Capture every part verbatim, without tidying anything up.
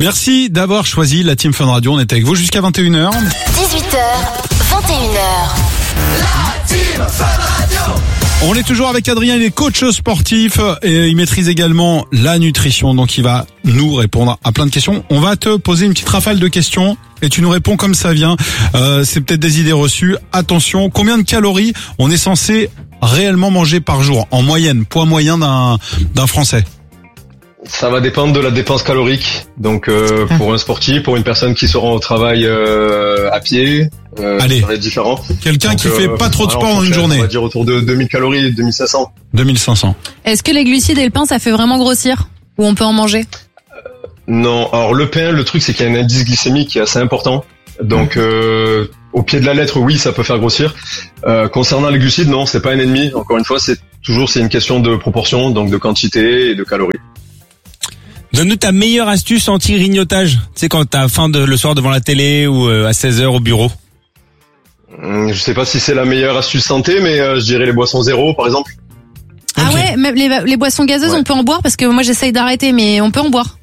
Merci d'avoir choisi la Team Fun Radio. On est avec vous jusqu'à vingt et une heures. dix-huit heures, vingt et une heures. La Team Fun Radio. On est toujours avec Adrien, il est coach sportif et il maîtrise également la nutrition. Donc il va nous répondre à plein de questions. On va te poser une petite rafale de questions et tu nous réponds comme ça vient. Euh, c'est peut-être des idées reçues. Attention, combien de calories on est censé réellement manger par jour en moyenne, poids moyen d'un d'un Français? Ça va dépendre de la dépense calorique. Donc euh, pour un sportif, pour une personne qui se rend au travail euh, à pied, euh, Allez. ça va être différent. Quelqu'un Donc, qui euh, fait pas trop de sport voilà, dans une fourchette, journée. On va dire autour de deux mille calories, deux mille cinq cents. deux mille cinq cents. Est-ce que les glucides et le pain, ça fait vraiment grossir? Ou on peut en manger? Non, alors le pain, le truc c'est qu'il y a un indice glycémique qui est assez important. Donc euh, au pied de la lettre, oui, ça peut faire grossir. Euh, concernant les glucides, non, c'est pas un ennemi. Encore une fois, c'est toujours c'est une question de proportion, donc de quantité et de calories. Donne-nous ta meilleure astuce anti-grignotage. Tu sais, quand t'as faim de, le soir devant la télé ou euh, à seize heures au bureau. Hum, Je sais pas si c'est la meilleure astuce santé, mais euh, je dirais les boissons zéro, par exemple. Ah Ok. ouais, même les, les boissons gazeuses, Ouais. on peut en boire parce que moi j'essaye d'arrêter, mais on peut en boire.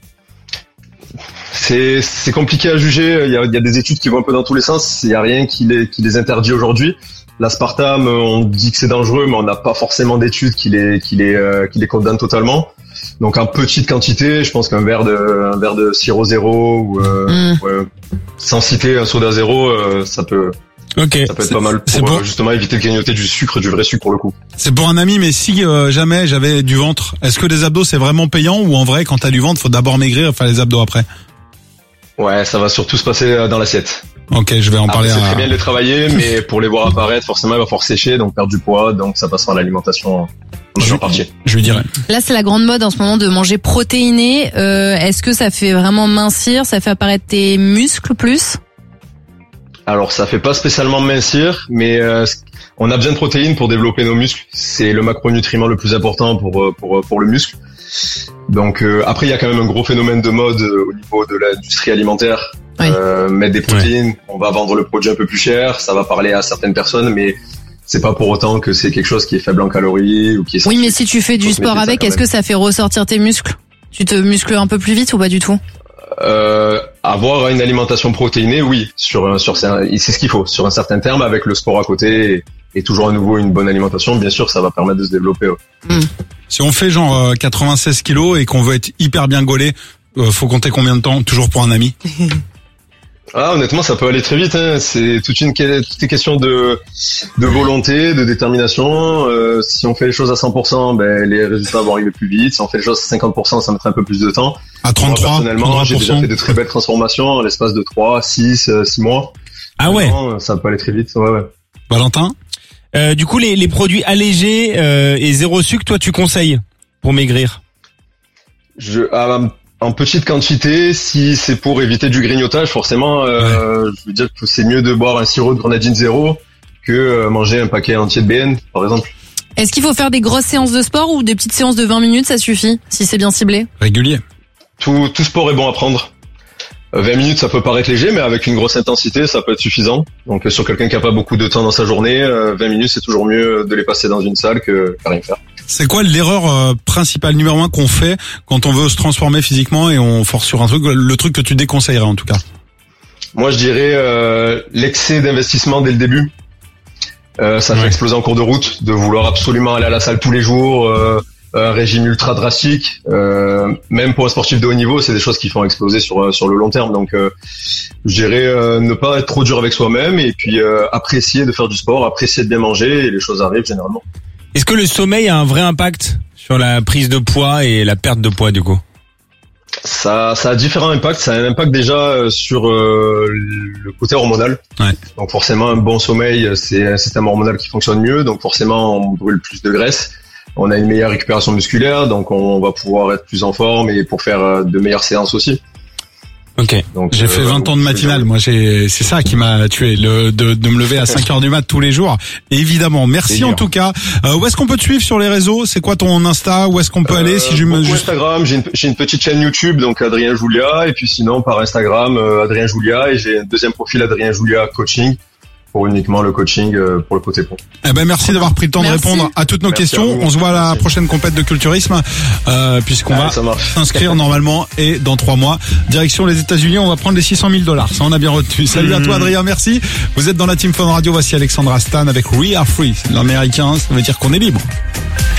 C'est c'est compliqué à juger. Il y a, il y a des études qui vont un peu dans tous les sens. Il y a rien qui les qui les interdit aujourd'hui. L'aspartame, on dit que c'est dangereux, mais on n'a pas forcément d'études qui les qui les euh, qui les condamnent totalement. Donc en petite quantité, je pense qu'un verre de un verre de sirop zéro ou euh, Mm. ouais, sans citer un soda zéro, euh, ça peut Ok. ça peut être C'est- pas mal c'est pour bon. euh, justement éviter de grignoter du sucre, du vrai sucre pour le coup. C'est pour un ami, mais si euh, jamais j'avais du ventre, est-ce que les abdos c'est vraiment payant ou en vrai quand t'as du ventre faut d'abord maigrir et faire les abdos après? Ouais, ça va surtout se passer euh, dans l'assiette. Ok, je vais en Après, parler c'est à... très bien de les travailler, mais pour les voir apparaître, forcément, il va falloir sécher, donc perdre du poids, donc ça passera à l'alimentation en majeure partie. Je lui dirai. Là, c'est la grande mode en ce moment de manger protéiné. Euh, est-ce que ça fait vraiment mincir? Ça fait apparaître tes muscles plus? Alors, ça fait pas spécialement mincir, mais euh, on a besoin de protéines pour développer nos muscles. C'est le macronutriment le plus important pour euh, pour pour le muscle. Donc euh, après, il y a quand même un gros phénomène de mode euh, au niveau de l'industrie alimentaire. Oui. Euh, mettre des protéines, on va vendre le produit un peu plus cher, ça va parler à certaines personnes, mais c'est pas pour autant que c'est quelque chose qui est faible en calories ou qui est. Oui, mais si tu fais du Faut se sport méfier de ça avec, quand est-ce même. que ça fait ressortir tes muscles? Tu te muscles un peu plus vite ou pas du tout? Euh, avoir une alimentation protéinée, oui, sur un- sur c'est c'est ce qu'il faut sur un certain terme avec le sport à côté et, et toujours à nouveau une bonne alimentation, bien sûr, ça va permettre de se développer. Ouais. Si on fait genre euh, quatre-vingt-seize kilos et qu'on veut être hyper bien gaulé, euh, faut compter combien de temps? Toujours pour un ami? Ah, honnêtement, ça peut aller très vite. Hein. C'est toute une que- toute une question de de volonté, de détermination. Euh, si on fait les choses à cent pour cent, ben les résultats vont arriver plus vite. Si on fait les choses à cinquante pour cent, ça mettra un peu plus de temps. À Moi, trente-trois, personnellement, j'ai déjà trente-trois pour cent. fait de très belles transformations en l'espace de trois, six, six mois. Ah ouais. Vraiment, ça peut aller très vite. Ouais, ouais. Valentin? Euh, du coup, les, les produits allégés euh, et zéro sucre, toi, tu conseilles pour maigrir? Je, à- en petite quantité, si c'est pour éviter du grignotage, forcément, euh, je veux dire que c'est mieux de boire un sirop de grenadine zéro que euh, manger un paquet entier de B N, par exemple. Est-ce qu'il faut faire des grosses séances de sport ou des petites séances de vingt minutes, ça suffit, si c'est bien ciblé? Régulier. Tout, tout sport est bon à prendre. Euh, vingt minutes, ça peut paraître léger, mais avec une grosse intensité, ça peut être suffisant. Donc, euh, sur quelqu'un qui a pas beaucoup de temps dans sa journée, euh, vingt minutes, c'est toujours mieux de les passer dans une salle que qu'à rien faire. C'est quoi l'erreur euh, principale numéro un qu'on fait quand on veut se transformer physiquement et on force sur un truc, le truc que tu déconseillerais en tout cas? Moi, je dirais euh, l'excès d'investissement dès le début. Euh, ça fait Ouais. exploser en cours de route, de vouloir absolument aller à la salle tous les jours, euh, un régime ultra drastique. Euh, même pour un sportif de haut niveau, c'est des choses qui font exploser sur sur le long terme. Donc, euh, je dirais euh, ne pas être trop dur avec soi-même et puis euh, apprécier de faire du sport, apprécier de bien manger et les choses arrivent généralement. Est-ce que le sommeil a un vrai impact sur la prise de poids et la perte de poids, du coup? Ça, ça a différents impacts. Ça a un impact déjà euh, sur euh, le côté hormonal. Ouais. Donc forcément, un bon sommeil, c'est un système hormonal qui fonctionne mieux. Donc forcément, on brûle plus de graisse. On a une meilleure récupération musculaire, donc on va pouvoir être plus en forme et pour faire euh, de meilleures séances aussi. Ok. Donc J'ai euh, fait vingt ans de matinale, moi j'ai, c'est ça qui m'a tué, le, de, de me lever à cinq heures du mat tous les jours. Évidemment, merci C'est en dur. tout cas. Euh, où est-ce qu'on peut te suivre sur les réseaux? C'est quoi ton Insta? Où est-ce qu'on peut aller si je me beaucoup juste... Instagram, j'ai une, j'ai une petite chaîne YouTube, donc Adrien Julia, et puis sinon par Instagram, euh, Adrien Julia, et j'ai un deuxième profil Adrien Julia Coaching. pour uniquement le coaching euh, pour le côté pro. Eh ben merci d'avoir pris le temps Merci. de répondre à toutes nos Merci questions. à vous. On se voit à la Merci. prochaine compète de culturisme euh, puisqu'on Allez, va ça marche. s'inscrire normalement et dans trois mois direction les États-Unis. On va prendre les six cent mille dollars. Ça on a bien retenu. Salut à toi Adrien, merci. Vous êtes dans la Team Fun Radio. Voici Alexandra Stan avec We Are Free. C'est l'américain, ça veut dire qu'on est libre.